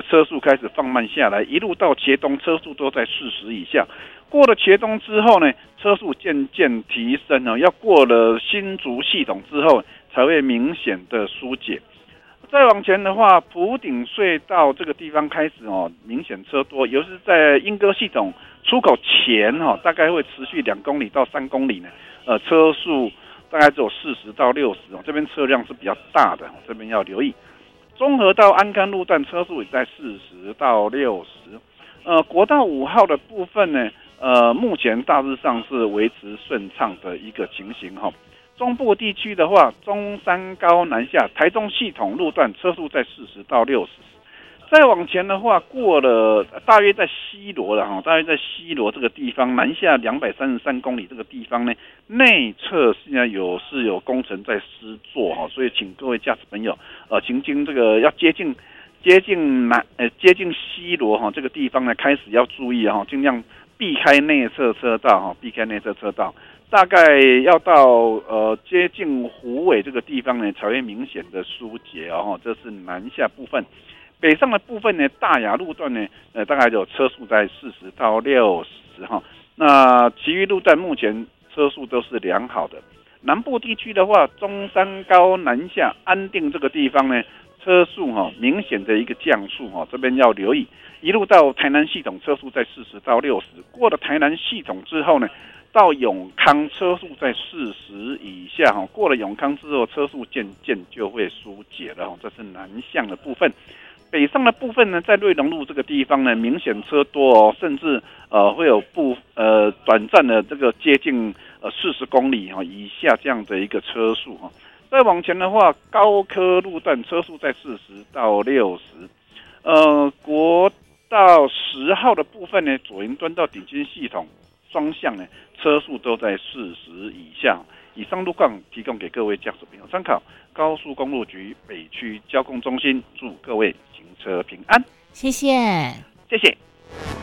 车速开始放慢下来，一路到茄东车速都在40以下。过了茄东之后呢，车速渐渐提升哦，要过了新竹系统之后才会明显的疏解。再往前的话，埔顶隧道这个地方开始明显车多，尤其是在莺歌系统出口前大概会持续2公里到3公里呢，车速大概只有40到60这边车辆是比较大的，这边要留意。中和到安康路段车速也在40到60，国道5号的部分呢，目前大致上是维持顺畅的一个情形哈。中部地区的话，中山高南下台中系统路段车速在40到60。再往前的话，过了大约在西螺了哈，大约在西螺这个地方南下233公里这个地方呢，内侧现在有工程在施作哈，所以请各位驾驶朋友行经这个要接近西螺哈这个地方呢，开始要注意哈，尽量避开内侧车道哈，避开内侧车道。大概要到接近虎尾这个地方呢，才会明显的疏解哦。这是南下部分，北上的部分呢，大雅路段呢，大概有车速在40到60哈。那其余路段目前车速都是良好的。南部地区的话，中山高南下安定这个地方呢，车速明显的一个降速这边要留意。一路到台南系统车速在40到60，过了台南系统之后呢，到永康车速在40以下过了永康之后，车速渐渐就会疏解了这是南向的部分。北上的部分呢，在瑞隆路这个地方呢，明显车多甚至会有短暂的这个接近40公里以下这样的一个车速再往前的话，高科路段车速在40到60。国道10号的部分呢，左营端到顶新系统双向呢，车速都在40以下。以上路况提供给各位驾驶朋友参考。高速公路局北区交通中心祝各位行车平安。 谢谢。 谢谢。